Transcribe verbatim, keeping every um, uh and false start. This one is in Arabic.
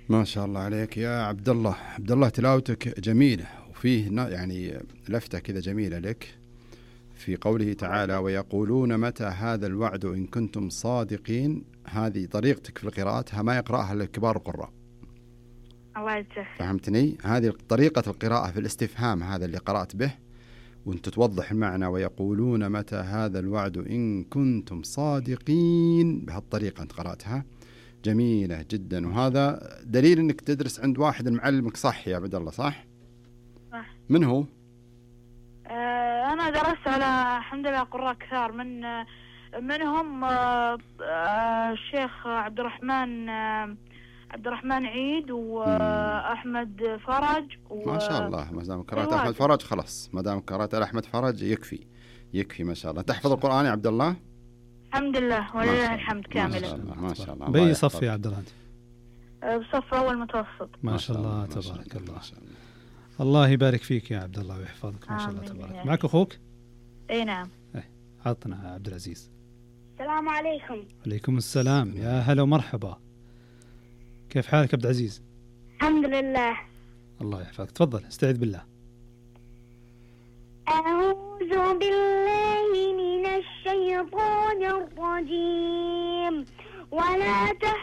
ما شاء الله عليك يا عبد الله. عبد الله تلاوتك جميلة، وفيه يعني لفتة كذا جميلة لك في قوله تعالى ويقولون متى هذا الوعد إن كنتم صادقين. هذه طريقتك في القراءة، ما يقرأها الكبار القراء. الله يجزاك. فهمتني؟ هذه طريقة القراءة في الاستفهام، هذا اللي قرأت به، وانت توضح المعنى ويقولون متى هذا الوعد إن كنتم صادقين. بهالطريقة انت قرأتها جميلة جدا، وهذا دليل انك تدرس عند واحد المعلمك صح يا عبد الله، صح؟ صح. من هو؟ آه انا درست على الحمد لله قراء كثار، من آه منهم آه آه الشيخ عبد الرحمن آه عبد الرحمن عيد واحمد فرج و... ما شاء الله. ما دام قرأت احمد فرج خلاص، ما دام قرأت على احمد فرج يكفي يكفي. ما شاء الله. تحفظ القرآن يا عبد الله؟ الحمد لله ولله الحمد كاملا. ما شاء الله ما شاء الله. بأي صف يا عبد الله؟ بصف أول متوسط. ما شاء الله تبارك الله. الله يبارك فيك يا عبد الله ويحفظك. ما شاء الله تبارك. معك أخوك؟ أي نعم. عطنا عبد العزيز. السلام عليكم. عليكم السلام. يا هلا ومرحبا. كيف حالك عبد العزيز؟ الحمد لله. الله يحفظك. تفضل استعذ بالله. أعوذ بالله من الشيطان الرجيم. ولا تحزنوا